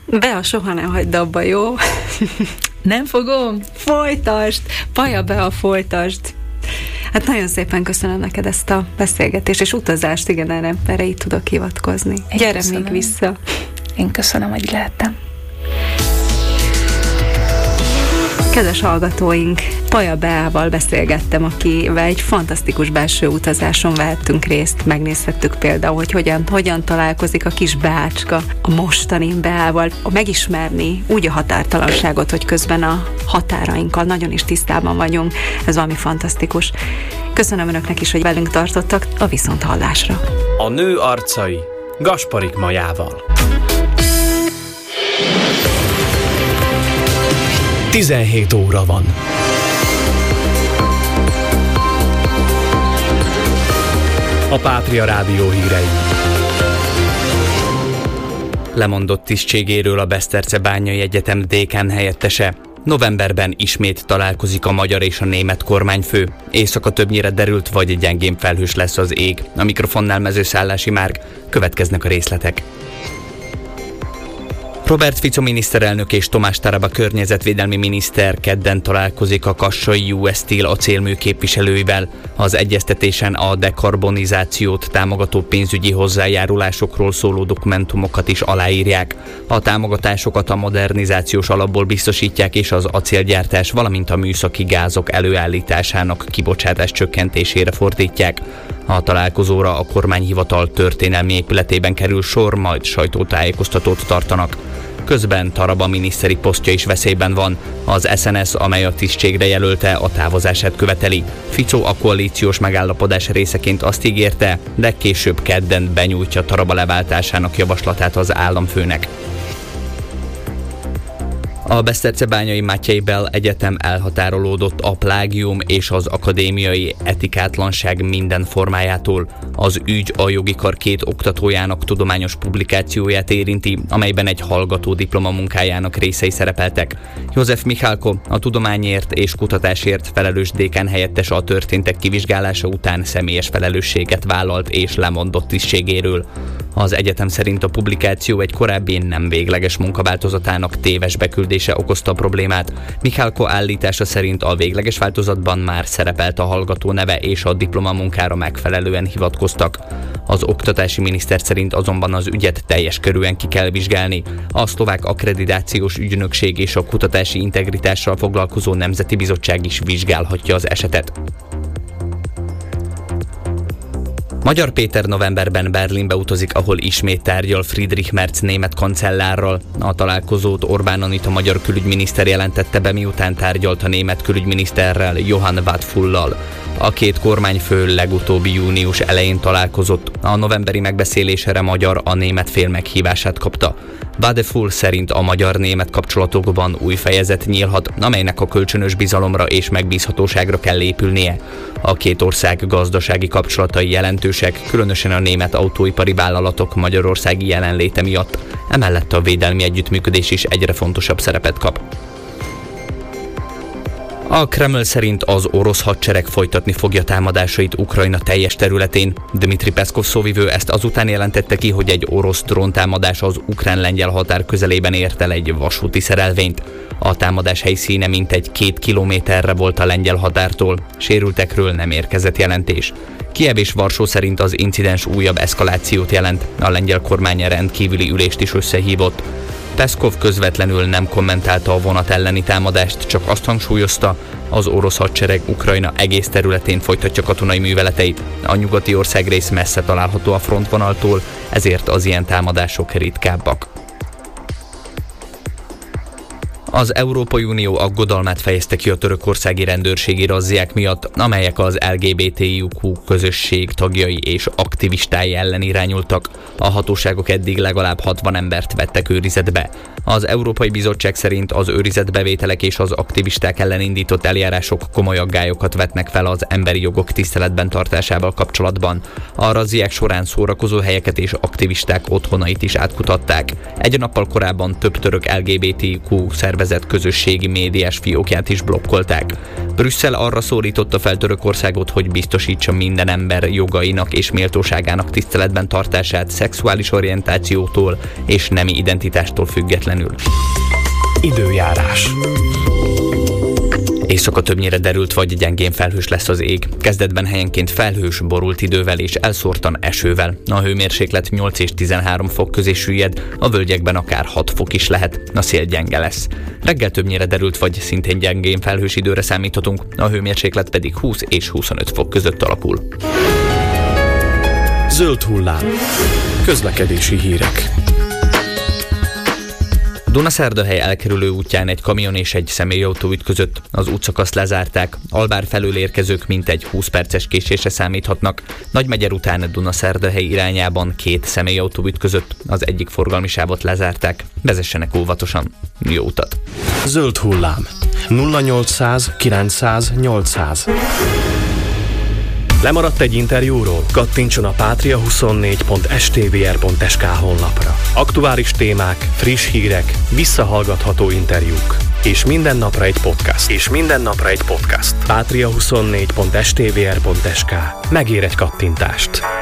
Bea, soha nem hagyd abba, jó? Nem fogom? Folytasd! Paja, Bea, folytasd! Hát nagyon szépen köszönöm neked ezt a beszélgetést, és utazást, igen, erre így tudok hivatkozni. Gyere még vissza! Én köszönöm, hogy lehettem. Kedves hallgatóink, Paja Beával beszélgettem, akivel egy fantasztikus belső utazáson vehettünk részt. Megnézhettük például, hogy hogyan találkozik a kis Beácska a mostani Beával, megismerni úgy a határtalanságot, hogy közben a határainkkal nagyon is tisztában vagyunk. Ez valami fantasztikus. Köszönöm önöknek is, hogy velünk tartottak. A viszonthallásra. A nő arcai Gasparik Majával. 17 óra van. A Pátria Rádió hírei. Lemondott tisztségéről a Besztercebányai Egyetem dékán helyettese. Novemberben ismét találkozik a magyar és a német kormányfő. Éjszaka többnyire derült vagy gyengén felhős lesz az ég. A mikrofonnál Mezőszállási Márk. Következnek a részletek. Robert Fico miniszterelnök és Tomás Taraba környezetvédelmi miniszter kedden találkozik a kassai US Steel acélmű képviselőivel. Az egyeztetésen a dekarbonizációt támogató pénzügyi hozzájárulásokról szóló dokumentumokat is aláírják. A támogatásokat a modernizációs alapból biztosítják és az acélgyártás, valamint a műszaki gázok előállításának kibocsátás csökkentésére fordítják. A találkozóra a kormányhivatal történelmi épületében kerül sor, majd sajtótájékoztatót tartanak. Közben Taraba miniszteri posztja is veszélyben van. Az SNS, amely a tisztségre jelölte, a távozását követeli. Fico a koalíciós megállapodás részeként azt ígérte, de később kedden benyújtja Taraba leváltásának javaslatát az államfőnek. A Besztercebányai Mátyai Bell Egyetem elhatárolódott a plágium és az akadémiai etikátlanság minden formájától. Az ügy a jogi kar 2 oktatójának tudományos publikációját érinti, amelyben egy hallgató diplomamunkájának részei szerepeltek. József Michálko, a tudományért és kutatásért felelős dékán helyettes a történtek kivizsgálása után személyes felelősséget vállalt és lemondott tisztségéről. Az egyetem szerint a publikáció egy korábbi nem végleges munkaváltozatának téves beküldése okozta a problémát. Michálko állítása szerint a végleges változatban már szerepelt a hallgató neve és a diplomamunkára megfelelően hivatkoztak. Az oktatási miniszter szerint azonban az ügyet teljes körűen ki kell vizsgálni. A szlovák akkreditációs ügynökség és a kutatási integritással foglalkozó Nemzeti Bizottság is vizsgálhatja az esetet. Magyar Péter novemberben Berlinbe utazik, ahol ismét tárgyal Friedrich Merz német kancellárral. A találkozót Orbán Anita magyar külügyminiszter jelentette be, miután tárgyalt a német külügyminiszterrel, Johann Wadefullal. A két kormányfő legutóbbi június elején találkozott. A novemberi megbeszélésre a német fél meghívását kapta. Wadefull szerint a magyar-német kapcsolatokban új fejezet nyílhat, amelynek a kölcsönös bizalomra és megbízhatóságra kell épülnie. A két ország gazdasági kapcsolatai jelentősek, különösen a német autóipari vállalatok magyarországi jelenléte miatt. Emellett a védelmi együttműködés is egyre fontosabb szerepet kap. A Kreml szerint az orosz hadsereg folytatni fogja támadásait Ukrajna teljes területén. Dmitri Peszkov szóvivő ezt azután jelentette ki, hogy egy orosz dróntámadás az ukrán-lengyel határ közelében ért el egy vasúti szerelvényt. A támadás helyszíne mintegy 2 kilométerre volt a lengyel határtól, sérültekről nem érkezett jelentés. Kijev és Varsó szerint az incidens újabb eszkalációt jelent, a lengyel kormány rendkívüli ülést is összehívott. Peszkov közvetlenül nem kommentálta a vonat elleni támadást, csak azt hangsúlyozta, az orosz hadsereg Ukrajna egész területén folytatja katonai műveleteit. A nyugati országrész messze található a frontvonaltól, ezért az ilyen támadások ritkábbak. Az Európai Unió aggodalmát fejezte ki a törökországi rendőrségi razziák miatt, amelyek az LGBTIQ közösség tagjai és aktivistái ellen irányultak. A hatóságok eddig legalább 60 embert vettek őrizetbe. Az Európai Bizottság szerint az őrizetbevételek és az aktivisták ellen indított eljárások komoly aggályokat vetnek fel az emberi jogok tiszteletben tartásával kapcsolatban. A razziák során szórakozó helyeket és aktivisták otthonait is átkutatták. Egy nappal korábban több török LGBTIQ szervezet szervezet közösségi médiás fiókját is blokkolták. Brüsszel arra szólította fel Törökországot, hogy biztosítsa minden ember jogainak és méltóságának tiszteletben tartását szexuális orientációtól és nemi identitástól függetlenül. Időjárás. Éjszaka többnyire derült vagy gyengén felhős lesz az ég. Kezdetben helyenként felhős, borult idővel és elszórtan esővel. A hőmérséklet 8 és 13 fok közé süllyed, a völgyekben akár 6 fok is lehet, a szél gyenge lesz. Reggel többnyire derült vagy szintén gyengén felhős időre számíthatunk, a hőmérséklet pedig 20 és 25 fok között alakul. Zöld hullám. Közlekedési hírek. Dunaszerdahely elkerülő útján egy kamion és egy személyautó ütközött, az útszakaszt lezárták, Albár felől érkezők mintegy 20 perces késésre számíthatnak. Nagymegyer után Dunaszerdahely irányában 2 személyautó ütközött, az egyik forgalmi sávot lezárták, vezessenek óvatosan. Jó utat! Zöld hullám. 0800 900 800. Lemaradt egy interjúról? Kattintson a patria24.stvr.sk honlapra. Aktuális témák, friss hírek, visszahallgatható interjúk. És minden napra egy podcast. Patria24.stvr.sk. Megér egy kattintást.